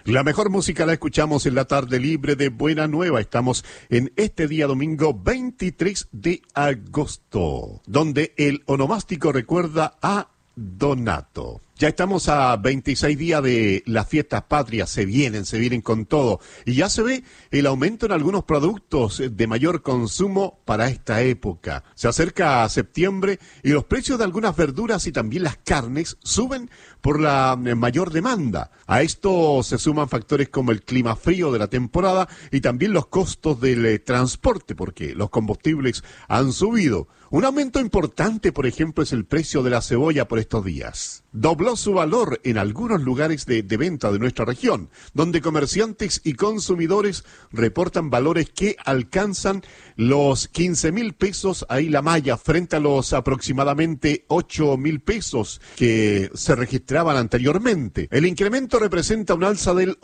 La mejor música la escuchamos en la tarde libre de Buena Nueva. Estamos en este día domingo 23 de agosto, donde el onomástico recuerda a Donato. Ya estamos a 26 días de las fiestas patrias, se vienen con todo. Y ya se ve el aumento en algunos productos de mayor consumo para esta época. Se acerca a septiembre y los precios de algunas verduras y también las carnes suben por la mayor demanda. A esto se suman factores como el clima frío de la temporada y también los costos del transporte, porque los combustibles han subido. Un aumento importante, por ejemplo, es el precio de la cebolla por estos días. Dobló su valor en algunos lugares de venta de nuestra región, donde comerciantes y consumidores reportan valores que alcanzan los 15.000 pesos ahí la malla, frente a los aproximadamente 8.000 pesos que se registraban anteriormente. El incremento representa un alza del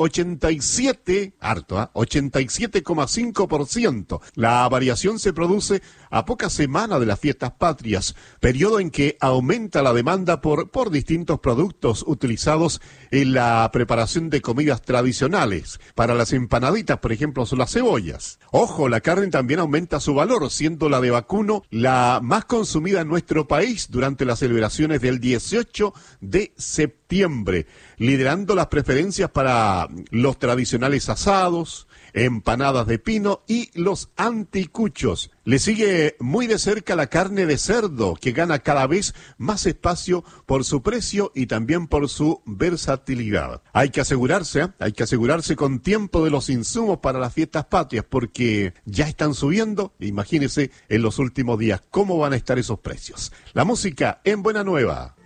87,5%. La variación se produce a pocas semanas de las fiestas patrias, periodo en que aumenta la demanda por distintos productos utilizados en la preparación de comidas tradicionales. Para las empanaditas, por ejemplo, son las cebollas. Ojo, la carne también aumenta su valor, siendo la de vacuno la más consumida en nuestro país durante las celebraciones del 18 de septiembre, liderando las preferencias para los tradicionales asados, empanadas de pino y los anticuchos. Le sigue muy de cerca la carne de cerdo, que gana cada vez más espacio por su precio y también por su versatilidad. Hay que asegurarse con tiempo de los insumos para las fiestas patrias, porque ya están subiendo. Imagínense en los últimos días cómo van a estar esos precios. La música en Buena Nueva.